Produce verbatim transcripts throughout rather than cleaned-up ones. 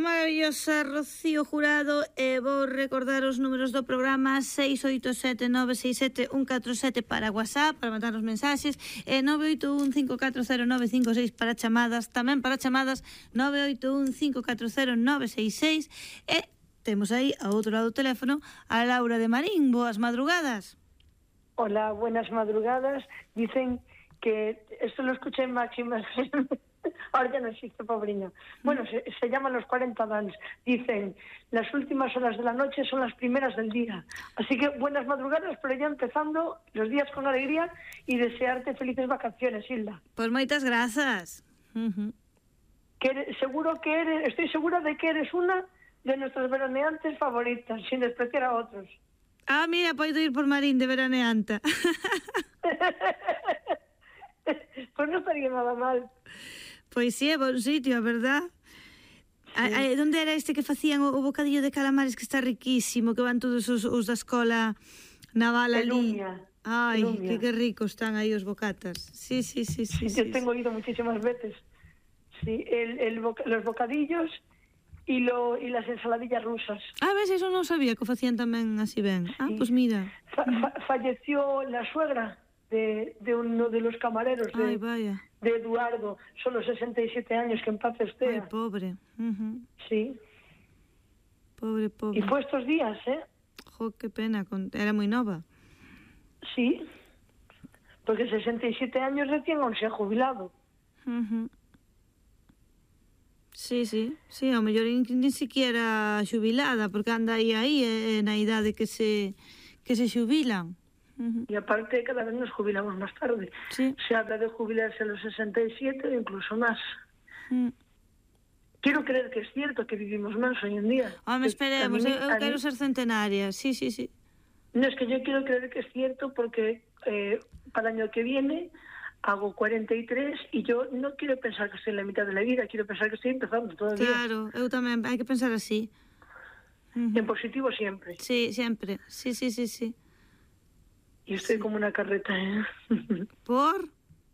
Maravillosa Rocío Jurado, e vou recordar os números do programa: seis oito sete nove seis sete un catro sete para WhatsApp, para mandar os mensaxes, e nove oito un cinco catro cero nove cinco seis para chamadas, tamén para chamadas nove oito un cinco catro cero nove seis seis. E temos aí ao outro lado do teléfono a Laura de Marín. Boas madrugadas. Hola, buenas madrugadas. Dicen que esto lo escuché en máximas. Ahora ya no existe, pobriño. Bueno, se, se llaman los cuarenta dance. Dicen, las últimas horas de la noche son las primeras del día. Así que buenas madrugadas, pero ya empezando los días con alegría y desearte felices vacaciones, Hilda. Pues moitas grazas. Uh-huh. Que eres, seguro que eres, estoy segura de que eres una de nuestras veraneantes favoritas, sin despreciar a otros. Ah, mira, podo ir por Marín de veraneanta. Pues non estaría nada mal. Pois sí, é bon sitio, a verdad? Sí. A, a, onde era este que facían o, o bocadillo de calamares, que está riquísimo, que van todos os, os da escola naval ali? Elumia. Ai, Elumia. que, que ricos están aí os bocatas. Sí, sí, sí, sí. sí, yo sí, tengo sí. ido muchísimas veces. Sí, el, el boca, los bocadillos y, lo, y las ensaladillas rusas. Ah, ves, eso non sabía que o facían tamén así ben. Sí. Ah, pois pues mira. Fa, fa, falleció la suegra de, de uno de los camareros de, Ay, vaya. de Eduardo, solo sesenta y siete años, que en paz esté. Ay, pobre. Uh-huh. Sí. Pobre, pobre. Y fue estos días, ¿eh? Jo, qué pena, era muy nova. Sí, porque sesenta y siete años recién aún se ha jubilado. Uh-huh. Sí, sí, sí, ao mellor ni siquiera xubilada, porque anda aí aí eh, na idade que se que se xubilan. Uh-huh. Y aparte cada vez nos jubilamos más tarde. Sí. Se habla de jubilarse a los sesenta y siete o incluso más. Mm. Quiero creer que es cierto que vivimos más hoy en día. Home, esperemos, mí, eu, eu quero mí... ser centenaria, sí, sí, sí. No, es que yo quiero creer que es cierto porque eh, para el año que viene hago cuarenta y tres y yo no quiero pensar que estoy en la mitad de la vida, quiero pensar que estoy empezando todavía. Claro, eu tamén, hai que pensar así. Uh-huh. En positivo siempre. Sí, siempre, sí, sí, sí, sí. Y estoy sí. como una carreta, ¿eh? ¿Por?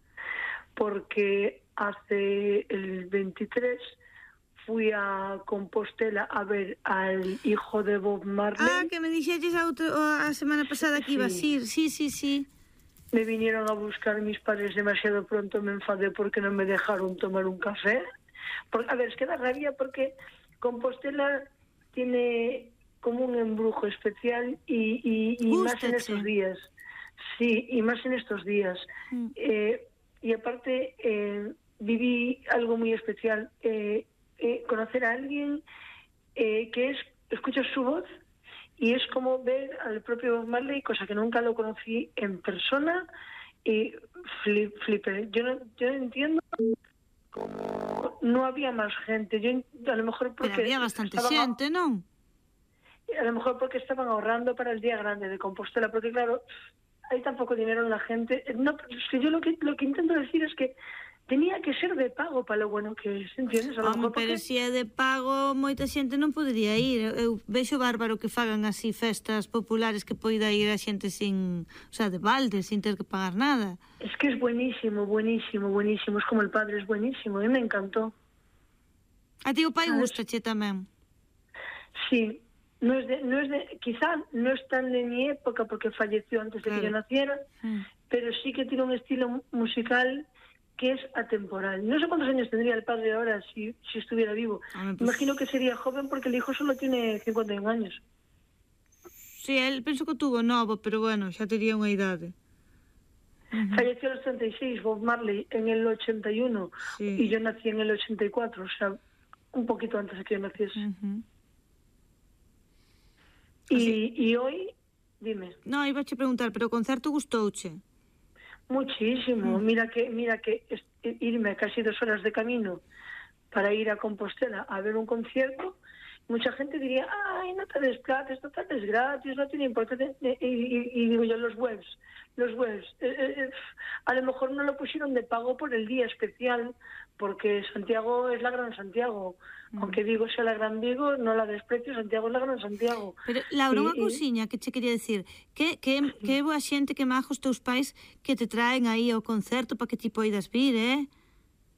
Porque hace el veintitrés fui a Compostela a ver al hijo de Bob Marley. Ah, que me dixeches a, outro, a semana pasada que ibas a ir, sí, sí, sí. Me vinieron a buscar mis padres demasiado pronto, me enfadé porque no me dejaron tomar un café. Porque, a ver, es que da rabia porque Compostela tiene como un embrujo especial y, y, y más en estos días. Sí, y más en estos días. Mm. Eh, y aparte, eh, viví algo muy especial. Eh, eh, conocer a alguien eh, que es, escuchas su voz y es como ver al propio Bob Marley, cosa que nunca lo conocí en persona, y flip, flipé. Yo no, yo no entiendo cómo no había más gente. Yo, a lo mejor porque pero había bastante gente, ¿no? A lo mejor porque estaban ahorrando para el día grande de Compostela, porque claro, hay tan poco dinero en la gente. No, es que yo lo que lo que intento decir es que tenía que ser de pago para lo bueno que es, ¿entiendes? A lo Home, mejor pero porque... se é de pago, moita xente non podería ir. Eu vexo bárbaro que fagan así festas populares que poida ir a xente sin, o sea, de balde, sin ter que pagar nada. Es que es buenísimo, buenísimo, buenísimo. Es como el padre, es buenísimo. A mí me encantó. A ti o pai gustache tamén? Sí. No es de, no es de, quizá no es tan de mi época porque falleció antes de claro. que yo naciera, mm. pero sí que tiene un estilo musical que es atemporal. No sé cuántos años tendría el padre ahora si, si estuviera vivo. Ah, pues... Imagino que sería joven porque el hijo solo tiene cincuenta y un años. Sí, él penso que tuvo novo, pero bueno, xa tería unha idade. Uh-huh. Falleció a los treinta y seis, Bob Marley en el ochenta y uno, sí. Y yo nací en el ochenta y cuatro, o sea, un poquito antes de que yo naciese. Uh-huh. Y, y hoy, dime. No, iba a te preguntar, pero o concerto gustouche? Muchísimo. Mm. Mira que mira que es, irme casi dos horas de camino para ir a Compostela a ver un concierto, mucha gente diría, ay, no te desplates, no te des gratis, no tiene importancia. Y, y, y digo yo, los webs, los webs, eh, eh, a lo mejor no lo pusieron de pago por el día especial, porque Santiago es la gran Santiago. Mm. Aunque Vigo sea la gran Vigo, no la desprecio, Santiago es la gran Santiago. Pero, Laura, unha cousiña que che quería decir, que, que, que boa xente, que majos teus pais que te traen aí ao concerto para que ti poidas vir, eh?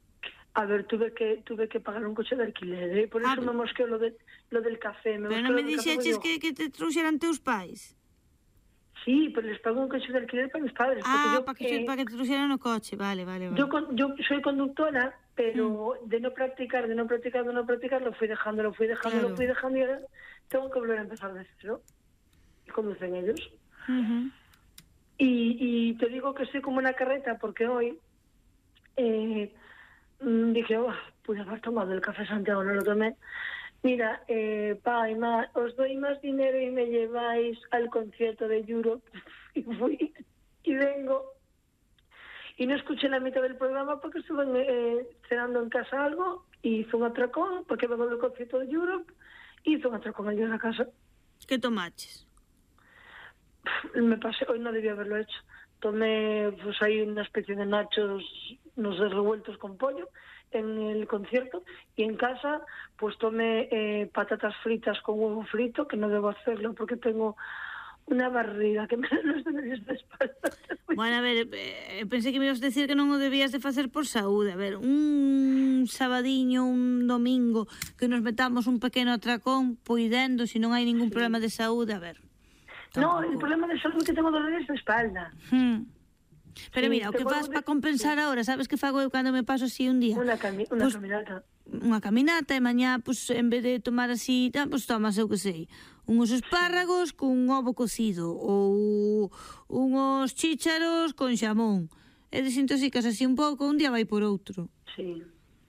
A ver, tuve que tuve que pagar un coche de alquiler, ¿eh? Por eso Ah, me mosqueo lo, de, lo del café. Me pero non me dixeches que, que te trouxeran teus pais? Sí, pero les pago un coche de alquiler para mis padres, porque Ah, yo... para que, Eh, pa que te trouxeran no coche, vale, vale, vale. Yo, con, yo soy conductora, pero Mm. de no practicar, de no practicar, de no practicar, lo fui dejando, lo fui dejando, Claro. lo fui dejando y ahora tengo que volver a empezar de cero. Y conducen ellos. Uh-huh. Y, y te digo que estoy como una carreta porque hoy eh, mm, dije, oh, pude haber tomado el café Santiago, no lo tomé. Mira, eh, pa y ma, os doy más dinero y me lleváis al concierto de Europe. Y fui y vengo. Y no escuché la mitad del programa porque estuve eh, cenando en casa algo y hizo un atracón, porque vengo del concierto de Europe, y hizo un atracón allí en la casa. Que tomaches? Me pasé, hoy no debía haberlo hecho. Tomé, pues ahí una especie de nachos, no sé, revueltos con pollo en el concierto, y en casa pues tomé eh, patatas fritas con huevo frito, que no debo hacerlo porque tengo una barriga que me da los dolores de espalda. Bueno, a ver, eh, pensei que me ibas a decir que non o debías de facer por saúde. A ver, un sabadiño, un domingo, que nos metamos un pequeno atracón, poidendo, se non hai ningún Sí. problema de saúde, a ver. No, Tampouco. el problema de salud es que tengo dolores de espalda. Hmm. Pero Sí, mira, o te que faz puedo para de- compensar ahora, sabes que fago eu cando me paso así un día? Una, cami una Pues, caminata. unha caminata e mañá, pues, en vez de tomar así, tá, pues tomas, eu que sei, unhos espárragos con un ovo cocido ou unhos chícharos con xamón. E desintoxicas así un pouco, un día vai por outro. Sí.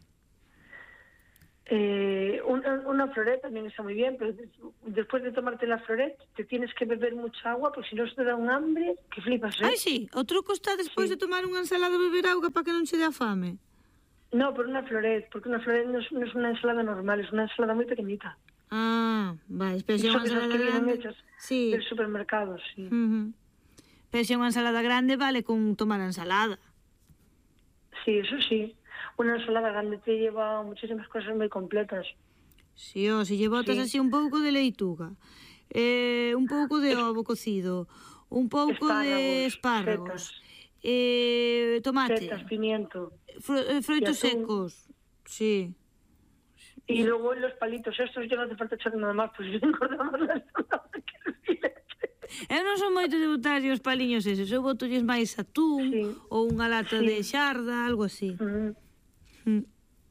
Eh, una, una floret también está muy bien, pero des- después de tomarte la floret te tienes que beber mucha agua, porque si no se te da un hambre que flipas, ¿eh? Ai, sí, o truco está despois Sí. de tomar unha ensalada beber auga para que non che dé fame. No, por una floret, porque una floret no es, no es una ensalada normal, es una ensalada muy pequeñita. Ah, vai, pero se é Son unha esas ensalada que vienen grande... hechas Sí. del supermercado, sí. Uh-huh. Pero se é unha ensalada grande, vale con tomar a ensalada. Sí, eso sí. Una ensalada grande te lleva muchísimas cosas muy completas. Si, ó, se lle botas Sí. así un pouco de leituga, eh, un pouco de ovo cocido, un pouco de espárragos, setas, eh, tomate, setas, pimiento. fro, eh, froitos y atún. secos, sí. Y luego los palitos estos ya no hace falta echar nada más, pues engordamos la ensalada que el filete. Eu non son moito de botarlle os paliños eses, eu botolles máis atún, Sí. ou unha lata Sí. de xarda, algo así. Mm. Mm.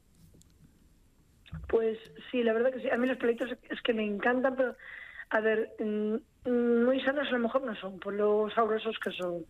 Pues sí, la verdad que sí. A mí los palitos es que me encantan, pero a ver, mm, mm, muy sanos a lo mejor no son, por lo sabrosos que son.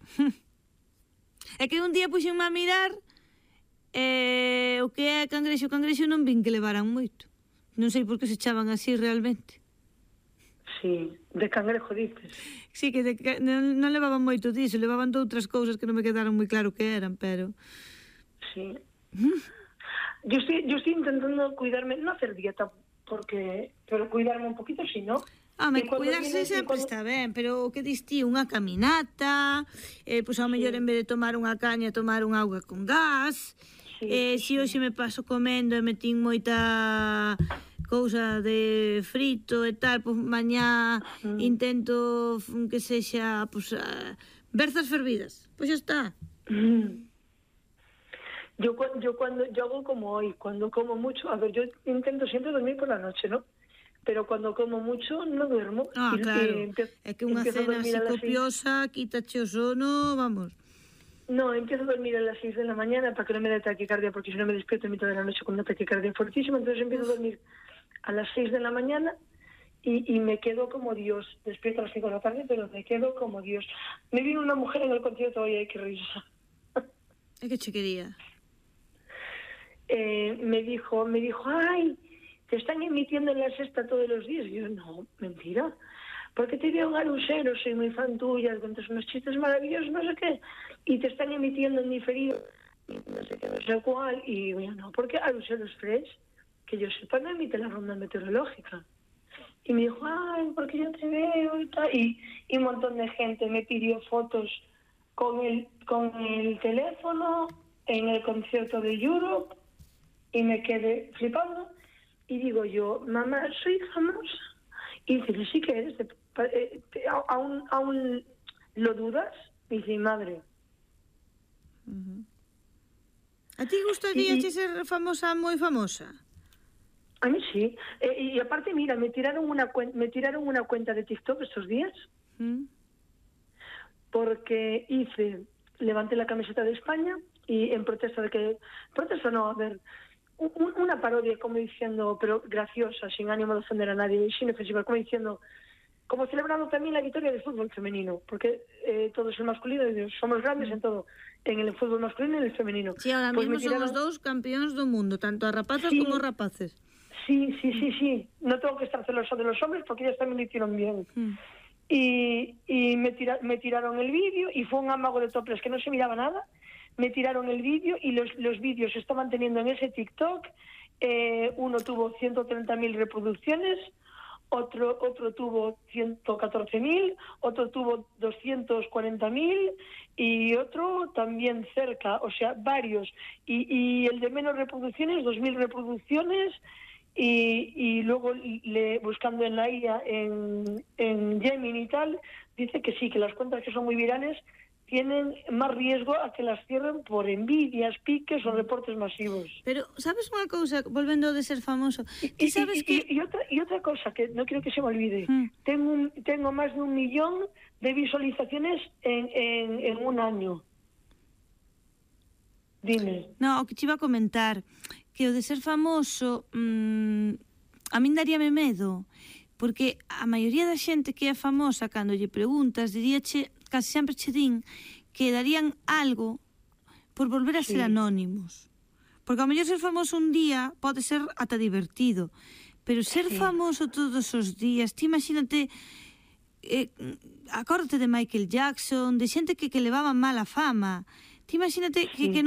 É que un día puxenme a mirar eh, o que é cangrexo, o cangrexo non vin que levaran moito. Non sei por que se echaban así realmente. Sí, de cangrejo dices. Sí, que de, que non, non levaban moito diso, levaban de outras cousas que non me quedaron moi claro que eran, pero... Sí. Yo estoy, yo estoy intentando cuidarme, no hacer dieta, porque, pero cuidarme un poquito, sí, ¿no? Home, Y cuando cuidarse viene- y sempre cuando- está ben, pero o que dis ti, unha caminata, eh, pois ao mellor en vez de tomar unha caña, tomar unha auga con gas, Sí, eh, sí, si hoxe me paso comendo e metín moita cousa de frito e tal, pois mañá Mm. intento f- que sexa, pois, uh, berzas fervidas, pois xa está. Mm. Yo, cu- yo cuando yo hago como hoy, cuando como mucho, a ver, yo intento siempre dormir por la noche, ¿no? Pero cuando como mucho no duermo. Ah, Y- y claro, empie- é que unha empiezo a cena dormir así a las seis. copiosa quítache o sono, vamos. No, empiezo a dormir a las seis de la mañana para que no me dé taquicardia, porque si no me despierto en mitad de la noche con una taquicardia fuertísima, entonces empiezo a dormir a las seis de la mañana y, y me quedo como Dios. Despierto a las cinco de la tarde, pero me quedo como Dios. Me vino una mujer en el concierto hoy, ay, qué risa. É que che quería. Eh, me dijo, me dijo, ay, te están emitiendo en la sexta todos los días. Y yo, no, mentira. Porque te veo en Arusero, soy muy fan tuya, cuentas unos chistes maravillosos, no sé qué, y te están emitiendo en diferido, y no sé qué, no sé cuál, y yo, no, porque Arusero es fresh, que yo sepa, no emite la ronda meteorológica. Y me dijo, ay, porque yo te veo y tal, y, y un montón de gente me pidió fotos con el, con el teléfono en el concierto de Europe, y me quedé flipando, y digo yo, mamá, soy famosa. Y dice, sí que eres, de, eh, ¿aún, ¿aún lo dudas? Y dice, madre. Uh-huh. A ti gustaría che ser famosa, moi famosa? A mí sí. Eh, y aparte, mira, me tiraron una cuen- me tiraron una cuenta de TikTok estos días Mm. porque hice, levanté la camiseta de España y en protesta de que, protesta no, a ver, un- una parodia como diciendo, pero graciosa, sin ánimo de ofender a nadie, y sin ofensiva, como diciendo, como celebrando también la victoria del fútbol femenino, porque eh, todo es el masculino, y somos grandes en todo, en el fútbol masculino y en el femenino. Sí, ahora Pues mismo me tiraron- son os dous campeóns do mundo, tanto as rapazas Sí. como os rapaces. Sí, sí, sí, sí. No tengo que estar celosa de los hombres porque ellas también lo hicieron bien. Mm. Y, y me, tira, me tiraron el vídeo y fue un amago de toples que no se miraba nada. Me tiraron el vídeo y los, los vídeos se estaban teniendo en ese TikTok. Eh, uno tuvo ciento treinta mil reproducciones, otro otro tuvo ciento catorce mil, otro tuvo doscientos cuarenta mil y otro también cerca, o sea, varios. Y, y el de menos reproducciones, dos mil reproducciones. Y, y luego le, buscando en la I A, en, en Gemini y tal, dice que sí, que las cuentas que son muy virales tienen más riesgo a que las cierren por envidias, piques o reportes masivos. Pero, sabes unha cousa, volvendo de ser famoso, ti Y, sabes y, que... y, y, otra, y otra cosa que no quiero que se me olvide, Mm. tengo, un, tengo más de un millón de visualizaciones en, en, en un año. Dime. No, o que te iba a comentar, que o de ser famoso, mmm, a min daríame medo, porque a maioría da xente que é famosa, cando lle preguntas, diríache, casi sempre che din, que darían algo por volver a ser Sí. anónimos. Porque ao mellor ser famoso un día pode ser ata divertido, pero ser Sí. famoso todos os días, ti imagínate, eh, acórdate de Michael Jackson, de xente que, que levaba mala fama, ti imagínate que, Sí. que